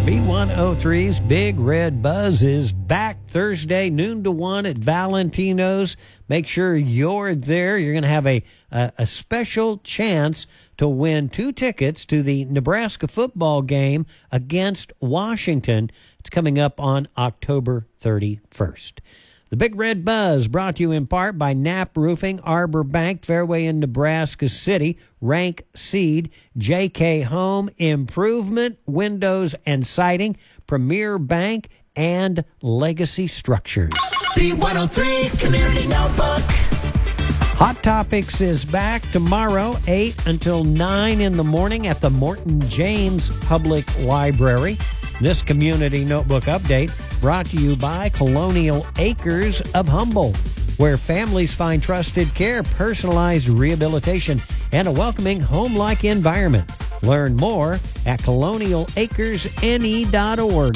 B103's Big Red Buzz is back Thursday, noon to 1 at Valentino's. Make sure you're there. You're going to have a special chance to win 2 tickets to the Nebraska football game against Washington. It's coming up on October 31st. The Big Red Buzz brought to you in part by Knapp Roofing, Arbor Bank, Fairway in Nebraska City, Rank Seed, JK Home Improvement, Windows and Siding, Premier Bank, and Legacy Structures. B103 Community Notebook. Hot Topics is back tomorrow, 8 until 9 in the morning at the Morton James Public Library. This Community Notebook update brought to you by Colonial Acres of Humboldt, where families find trusted care, personalized rehabilitation, and a welcoming home-like environment. Learn more at colonialacresne.org.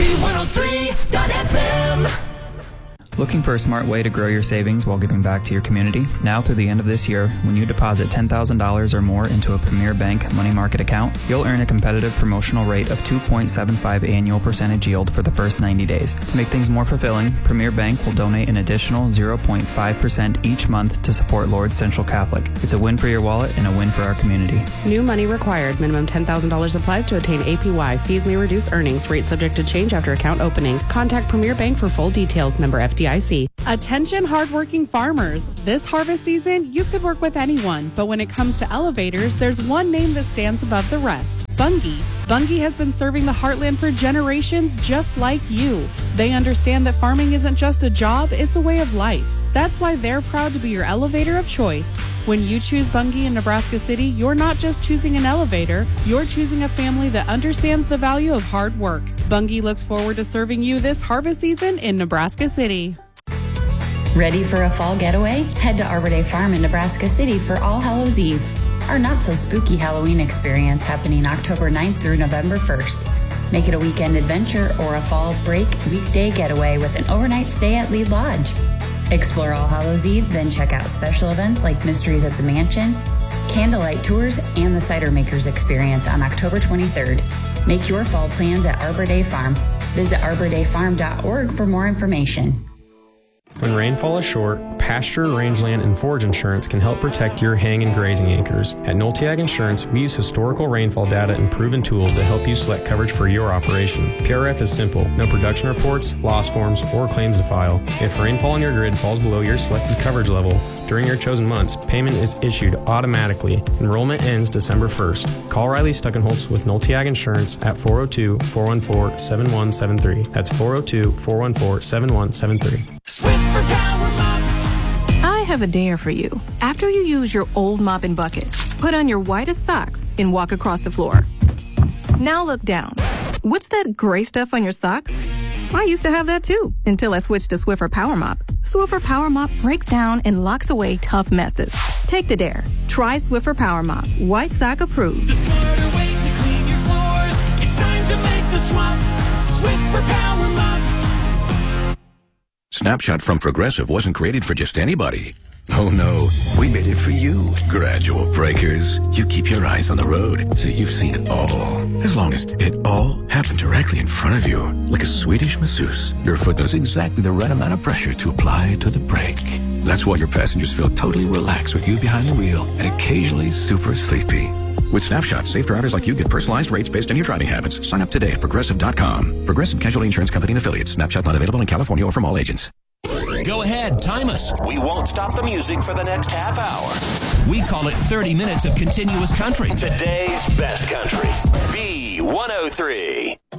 B103.FM. Looking for a smart way to grow your savings while giving back to your community? Now through the end of this year, when you deposit $10,000 or more into a Premier Bank money market account, you'll earn a competitive promotional rate of 2.75 annual percentage yield for the first 90 days. To make things more fulfilling, Premier Bank will donate an additional 0.5% each month to support Lourdes Central Catholic. It's a win for your wallet and a win for our community. New money required. Minimum $10,000 applies to attain APY. Fees may reduce earnings. Rate subject to change after account opening. Contact Premier Bank for full details. Member FDIC. Attention hardworking farmers. This harvest season, you could work with anyone, but when it comes to elevators, there's one name that stands above the rest. Bunge. Bunge has been serving the heartland for generations just like you. They understand that farming isn't just a job, it's a way of life. That's why they're proud to be your elevator of choice. When you choose Bunge in Nebraska City, you're not just choosing an elevator, you're choosing a family that understands the value of hard work. Bunge looks forward to serving you this harvest season in Nebraska City. Ready for a fall getaway? Head to Arbor Day Farm in Nebraska City for All Hallows Eve, our not-so-spooky Halloween experience happening October 9th through November 1st. Make it a weekend adventure or a fall break weekday getaway with an overnight stay at Lead Lodge. Explore All Hallows Eve, then check out special events like Mysteries at the Mansion, candlelight tours, and the Cider Makers Experience on October 23rd. Make your fall plans at Arbor Day Farm. Visit arbordayfarm.org for more information. When rainfall is short, pasture, rangeland, and forage insurance can help protect your hang and grazing acres. At Nolteag Insurance, we use historical rainfall data and proven tools to help you select coverage for your operation. PRF is simple. No production reports, loss forms, or claims to file. If rainfall on your grid falls below your selected coverage level during your chosen months, payment is issued automatically. Enrollment ends December 1st. Call Riley Stuckenholtz with Nolteag Insurance at 402-414-7173. That's 402-414-7173. Swiffer Power Mop. I have a dare for you. After you use your old mop and bucket, put on your whitest socks and walk across the floor. Now look down. What's that gray stuff on your socks? I used to have that too, until I switched to Swiffer Power Mop. Swiffer Power Mop breaks down and locks away tough messes. Take the dare. Try Swiffer Power Mop. White sock approved. The smarter way to clean your floors. It's time to make the swap. Swiffer Power Mop. Snapshot from Progressive wasn't created for just anybody. Oh no, we made it for you, gradual breakers. You keep your eyes on the road, so you've seen it all. As long as it all happened directly in front of you, like a Swedish masseuse, your foot knows exactly the right amount of pressure to apply to the brake. That's why your passengers feel totally relaxed with you behind the wheel and occasionally super sleepy. With Snapshot, safe drivers like you get personalized rates based on your driving habits. Sign up today at Progressive.com. Progressive Casualty Insurance Company and Affiliates. Snapshot not available in California or from all agents. Go ahead, time us. We won't stop the music for the next half hour. We call it 30 minutes of continuous country. Today's best country. B103.